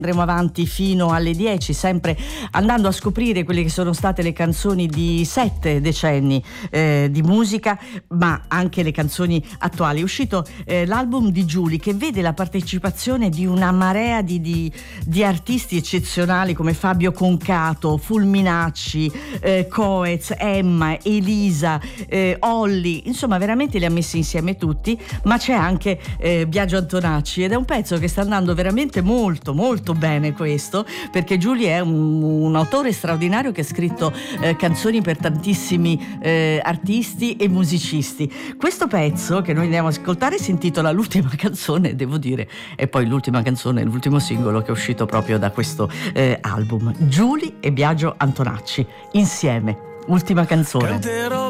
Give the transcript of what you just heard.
Andremo avanti fino alle 10, sempre andando a scoprire quelle che sono state le canzoni di 7 decenni di musica, ma anche le canzoni attuali. È uscito l'album di Giuly, che vede la partecipazione di una marea di artisti eccezionali come Fabio Concato, Fulminacci, Coez, Emma, Elisa, Olli, insomma veramente li ha messi insieme tutti, ma c'è anche Biagio Antonacci, ed è un pezzo che sta andando veramente molto molto bene questo, perché Giuly è un autore straordinario che ha scritto canzoni per tantissimi artisti e musicisti. Questo pezzo che noi andiamo ad ascoltare si intitola L'ultima canzone, devo dire, e poi l'ultima canzone, l'ultimo singolo che è uscito proprio da questo album. Giuly e Biagio Antonacci insieme, ultima canzone. Canterò